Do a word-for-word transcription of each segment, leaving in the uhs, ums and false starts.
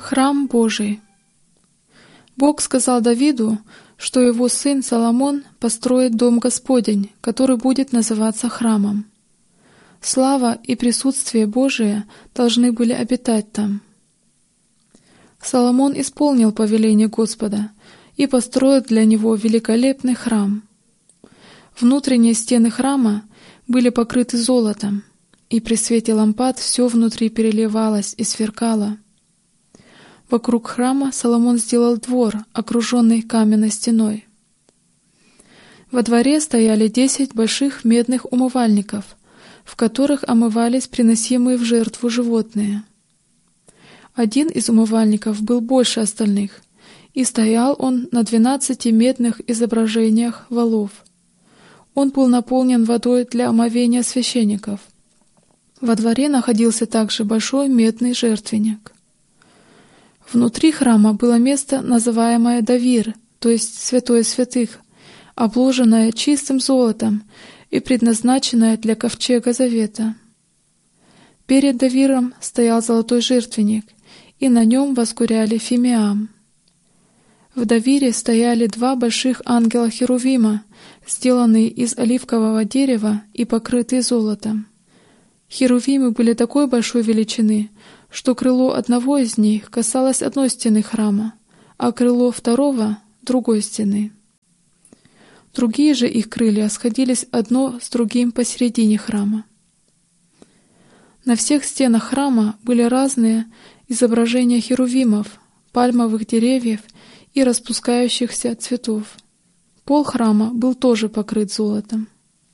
Храм Божий. Бог сказал Давиду, что его сын Соломон построит дом Господень, который будет называться храмом. Слава и присутствие Божие должны были обитать там. Соломон исполнил повеление Господа и построил для него великолепный храм. Внутренние стены храма были покрыты золотом, и при свете лампад все внутри переливалось и сверкало. Вокруг храма Соломон сделал двор, окруженный каменной стеной. Во дворе стояли десять больших медных умывальников, в которых омывались приносимые в жертву животные. Один из умывальников был больше остальных, и стоял он на двенадцати медных изображениях волов. Он был наполнен водой для омовения священников. Во дворе находился также большой медный жертвенник. Внутри храма было место, называемое Давир, то есть Святое Святых, обложенное чистым золотом и предназначенное для ковчега завета. Перед Давиром стоял золотой жертвенник, и на нем воскуряли фимиам. В Давире стояли два больших ангела-херувима, сделанные из оливкового дерева и покрытые золотом. Херувимы были такой большой величины, что крыло одного из них касалось одной стены храма, а крыло второго — другой стены. Другие же их крылья сходились одно с другим посередине храма. На всех стенах храма были разные изображения херувимов, пальмовых деревьев и распускающихся цветов. Пол храма был тоже покрыт золотом.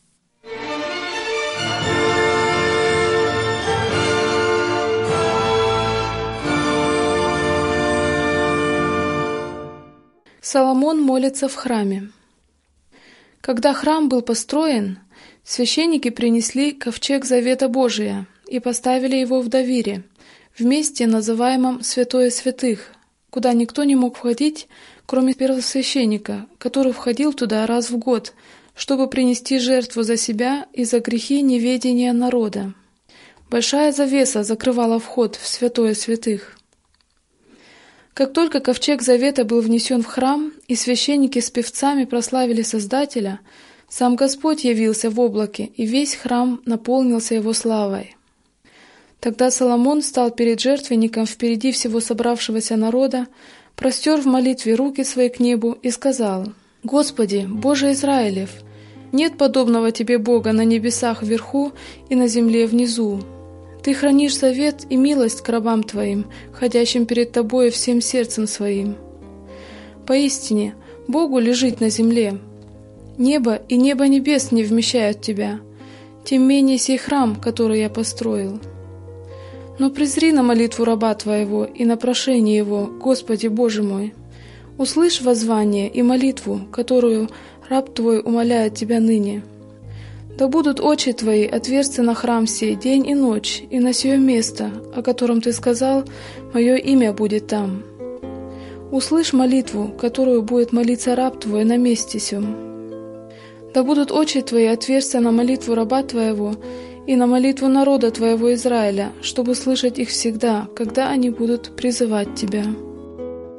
Соломон молится в храме. Когда храм был построен, священники принесли ковчег Завета Божия и поставили его в Давире, в месте, называемом Святое Святых, куда никто не мог входить, кроме первосвященника, который входил туда раз в год, чтобы принести жертву за себя и за грехи неведения народа. Большая завеса закрывала вход в Святое Святых. Как только ковчег Завета был внесен в храм, и священники с певцами прославили Создателя, сам Господь явился в облаке, и весь храм наполнился Его славой. Тогда Соломон стал перед жертвенником впереди всего собравшегося народа, простер в молитве руки свои к небу и сказал: «Господи, Боже Израилев, нет подобного Тебе Бога на небесах вверху и на земле внизу. Ты хранишь завет и милость к рабам Твоим, ходящим перед Тобою всем сердцем своим. Поистине, Богу лежит на земле. Небо и небо небес не вмещают Тебя, тем менее сей храм, который я построил. Но презри на молитву раба Твоего и на прошение его, Господи Боже мой. Услышь воззвание и молитву, которую раб Твой умоляет Тебя ныне. Да будут очи Твои отверсты на храм сей день и ночь, и на сие место, о котором Ты сказал, мое имя будет там. Услышь молитву, которую будет молиться раб Твой на месте сем. Да будут очи Твои отверсты на молитву раба Твоего и на молитву народа Твоего Израиля, чтобы слышать их всегда, когда они будут призывать Тебя».